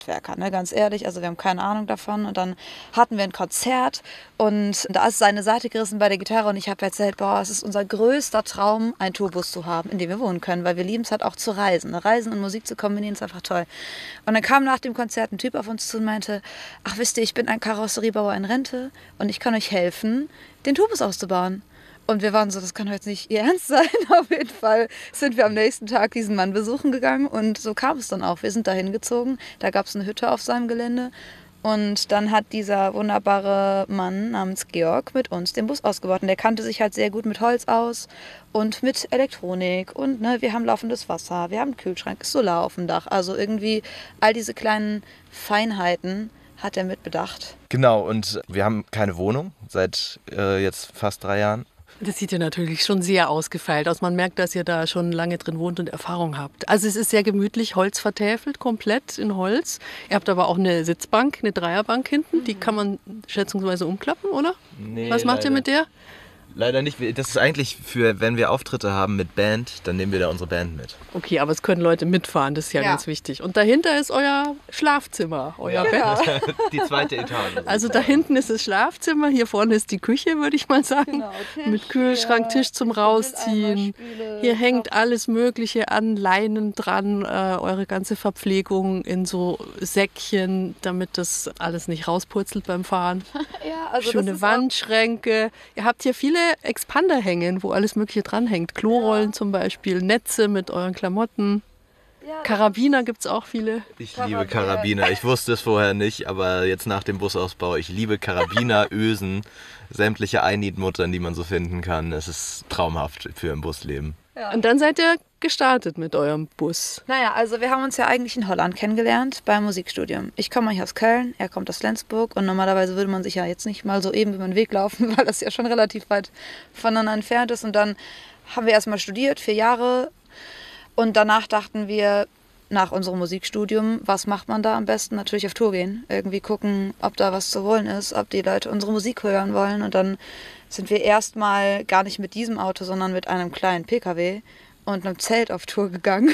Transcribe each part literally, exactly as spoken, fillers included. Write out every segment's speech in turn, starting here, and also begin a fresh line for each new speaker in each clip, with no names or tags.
Handwerker, ne, ganz ehrlich, also wir haben keine Ahnung davon. Und dann hatten wir ein Konzert und da ist seine Seite gerissen bei der Gitarre und ich habe erzählt, boah, es ist unser größter Traum, einen Tourbus zu haben, in dem wir wohnen können, weil wir lieben es halt auch zu reisen. Reisen und Musik zu kombinieren ist einfach toll. Und dann kam nach dem Konzert ein Typ auf uns zu und meinte, ach wisst ihr, ich bin ein Karosseriebauer in Rente und ich kann euch helfen, den Tourbus auszubauen. Und wir waren so, das kann heute nicht ihr Ernst sein. Auf jeden Fall sind wir am nächsten Tag diesen Mann besuchen gegangen und so kam es dann auch. Wir sind dahin gezogen, da gab es eine Hütte auf seinem Gelände und dann hat dieser wunderbare Mann namens Georg mit uns den Bus ausgebaut. Und der kannte sich halt sehr gut mit Holz aus und mit Elektronik und ne, wir haben laufendes Wasser, wir haben einen Kühlschrank, ist Solar auf dem Dach. Also irgendwie all diese kleinen Feinheiten hat er mitbedacht.
Genau, und wir haben keine Wohnung seit äh, jetzt fast drei Jahren.
Das sieht ja natürlich schon sehr ausgefeilt aus. Man merkt, dass ihr da schon lange drin wohnt und Erfahrung habt. Also es ist sehr gemütlich, Holz vertäfelt, komplett in Holz. Ihr habt aber auch eine Sitzbank, eine Dreierbank hinten. Die kann man schätzungsweise umklappen, oder?
Nee,
was macht
leider.
ihr mit der?
Leider nicht. Das ist eigentlich für, wenn wir Auftritte haben mit Band, dann nehmen wir da unsere Band mit.
Okay, aber es können Leute mitfahren, das ist ja,
Ja.
ganz wichtig. Und dahinter ist euer Schlafzimmer, euer
Ja.
Bett.
Die zweite Etage.
Also da hinten ist das Schlafzimmer, hier vorne ist die Küche, würde ich mal sagen.
Genau, Tisch,
Mit Kühlschrank,
ja,
Tisch zum
Mülleimer,
Rausziehen.
Spüle,
Hier hängt
Topf.
alles Mögliche an Leinen dran, äh, eure ganze Verpflegung in so Säckchen, damit das alles nicht rauspurzelt beim Fahren.
Ja, also das
Schöne
ist
Wandschränke. Ihr habt hier viele Expander hängen, wo alles Mögliche dranhängt. Klorollen
Ja.
zum Beispiel, Netze mit euren Klamotten.
Auch, ja,
Karabiner gibt es auch viele.
Ich
Karabiner.
liebe Karabiner. Ich wusste es vorher nicht, aber jetzt nach dem Busausbau, ich liebe Karabiner, Ösen, sämtliche Einnietmuttern, die man so finden kann. Es ist traumhaft für im Busleben.
Ja.
Und dann seid ihr gestartet mit eurem Bus.
Naja, also wir haben uns ja eigentlich in Holland kennengelernt beim Musikstudium. Ich komme eigentlich aus Köln, er kommt aus Flensburg und normalerweise würde man sich ja jetzt nicht mal so eben über den Weg laufen, weil das ja schon relativ weit voneinander entfernt ist. Und dann haben wir erstmal studiert, vier Jahre und danach dachten wir, nach unserem Musikstudium, was macht man da am besten? Natürlich auf Tour gehen, irgendwie gucken, ob da was zu holen ist, ob die Leute unsere Musik hören wollen und dann sind wir erstmal gar nicht mit diesem Auto, sondern mit einem kleinen P K W und einem Zelt auf Tour gegangen,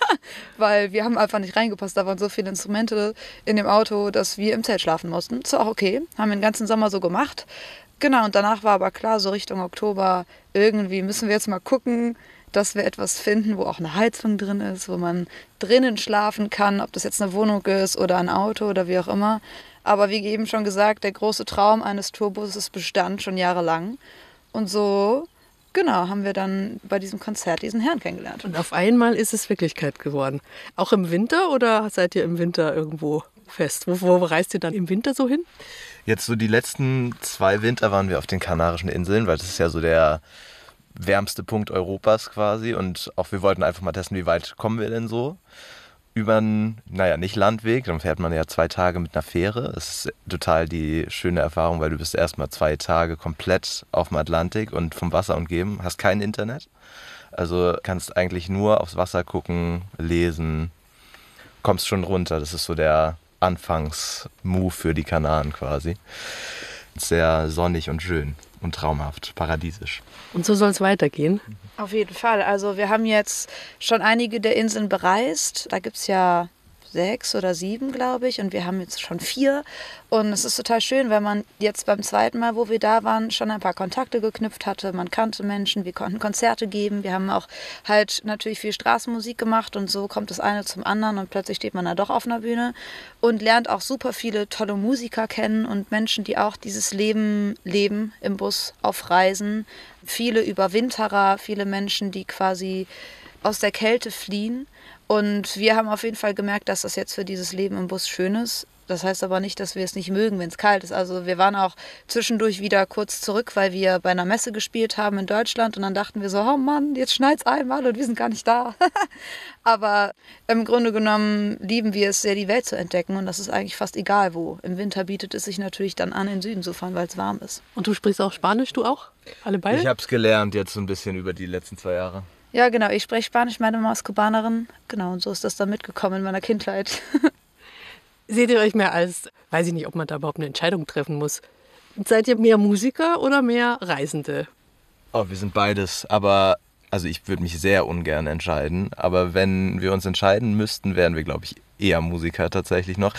weil wir haben einfach nicht reingepasst. Da waren so viele Instrumente in dem Auto, dass wir im Zelt schlafen mussten. Ist auch okay, haben wir den ganzen Sommer so gemacht. Genau, und danach war aber klar, so Richtung Oktober, irgendwie müssen wir jetzt mal gucken, dass wir etwas finden, wo auch eine Heizung drin ist, wo man drinnen schlafen kann, ob das jetzt eine Wohnung ist oder ein Auto oder wie auch immer. Aber wie eben schon gesagt, der große Traum eines Tourbusses bestand schon jahrelang. Und so, genau, haben wir dann bei diesem Konzert diesen Herrn kennengelernt.
Und auf einmal ist es Wirklichkeit geworden. Auch im Winter oder seid ihr im Winter irgendwo fest? Wo, wo reist ihr dann im Winter so hin?
Jetzt so die letzten zwei Winter waren wir auf den Kanarischen Inseln, weil das ist ja so der wärmste Punkt Europas quasi und auch wir wollten einfach mal testen, wie weit kommen wir denn so über einen, naja, nicht Landweg, dann fährt man ja zwei Tage mit einer Fähre. Das ist total die schöne Erfahrung, weil du bist erstmal zwei Tage komplett auf dem Atlantik und vom Wasser umgeben, hast kein Internet, also kannst eigentlich nur aufs Wasser gucken, lesen, kommst schon runter, das ist so der Anfangsmove für die Kanaren quasi. Sehr sonnig und schön und traumhaft, paradiesisch.
Und so soll es weitergehen.
Auf jeden Fall. Also wir haben jetzt schon einige der Inseln bereist. Da gibt es ja sechs oder sieben, glaube ich. Und wir haben jetzt schon vier. Und es ist total schön, weil man jetzt beim zweiten Mal, wo wir da waren, schon ein paar Kontakte geknüpft hatte. Man kannte Menschen, wir konnten Konzerte geben. Wir haben auch halt natürlich viel Straßenmusik gemacht. Und so kommt das eine zum anderen. Und plötzlich steht man da doch auf einer Bühne und lernt auch super viele tolle Musiker kennen und Menschen, die auch dieses Leben leben im Bus auf Reisen. Viele Überwinterer, viele Menschen, die quasi aus der Kälte fliehen. Und wir haben auf jeden Fall gemerkt, dass das jetzt für dieses Leben im Bus schön ist. Das heißt aber nicht, dass wir es nicht mögen, wenn es kalt ist. Also wir waren auch zwischendurch wieder kurz zurück, weil wir bei einer Messe gespielt haben in Deutschland. Und dann dachten wir so, oh Mann, jetzt schneit's einmal und wir sind gar nicht da. Aber im Grunde genommen lieben wir es sehr, die Welt zu entdecken. Und das ist eigentlich fast egal wo. Im Winter bietet es sich natürlich dann an, in den Süden zu fahren, weil es warm ist.
Und du sprichst auch Spanisch, du auch? Alle beide?
Ich habe es gelernt jetzt so ein bisschen über die letzten zwei Jahre.
Ja, genau. Ich spreche Spanisch, meine Mama ist Kubanerin. Genau, und so ist das dann mitgekommen in meiner Kindheit.
Seht ihr euch mehr als, weiß ich nicht, ob man da überhaupt eine Entscheidung treffen muss. Seid ihr mehr Musiker oder mehr Reisende?
Oh, wir sind beides, aber also ich würde mich sehr ungern entscheiden. Aber wenn wir uns entscheiden müssten, wären wir, glaube ich, eher Musiker tatsächlich noch.